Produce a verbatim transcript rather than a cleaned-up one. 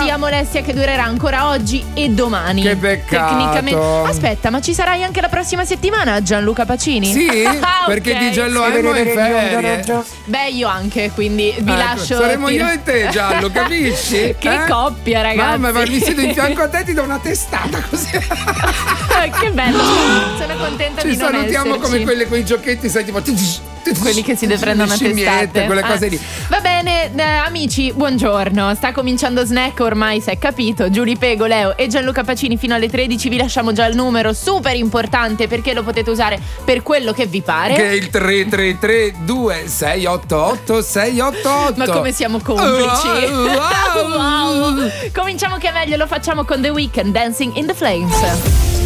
Sì, molestia che durerà ancora oggi e domani. Che peccato. Tecnicamente. Aspetta, ma ci sarai anche la prossima settimana, Gianluca Pacini? Sì, ah, perché okay. di Giallo Emo è in ferie. Beh, io anche, quindi vi ecco, lascio. Saremo io e te, Giallo, capisci? Che eh? coppia, ragazzi. Mamma, ma mi siedo in fianco a te e ti do una testata così. Che bello. Sono contenta Ci di non salutiamo esserci. come quelle con i giochetti, sai, tipo quelli che si prendono a testate, quelle cose lì. Va bene, eh, amici, buongiorno. Sta cominciando Snack, ormai si è capito. Giulia Pego, Leo e Gianluca Pacini fino alle tredici. Vi lasciamo già il numero super importante, perché lo potete usare per quello che vi pare, che è il tre tre tre due sei otto otto sei otto otto. Ma come siamo complici. Wow, wow. Wow. Cominciamo che è meglio, lo facciamo con The Weeknd, Dancing in the Flames.